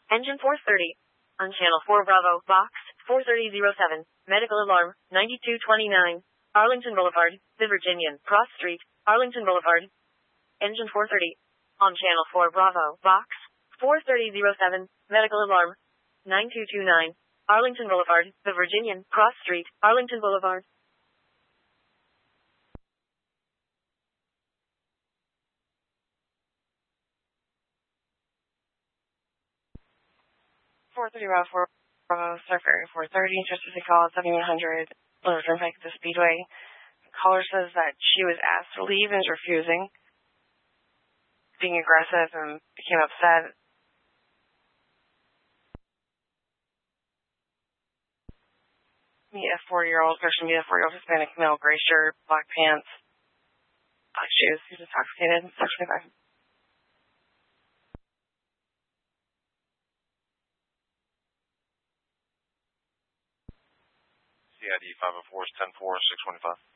Engine 430. On Channel 4 Bravo, Box 43007. Medical alarm, 9229. Arlington Boulevard, The Virginian, Cross Street, Arlington Boulevard. Engine 430. On Channel 4 Bravo, Box 43007. Medical alarm, 9229. Arlington Boulevard, The Virginian, Cross Street, Arlington Boulevard. Bravo, Surfer Area 430, Justice Call 7100, Little Turnpike at the Speedway. Caller says that she was asked to leave and is refusing, being aggressive and became upset. Meet a 4-year-old, Christian, meet a 4-year-old Hispanic male, gray shirt, black pants, black shoes. He's intoxicated, sexually violent. CID 504 is 10-4, 625.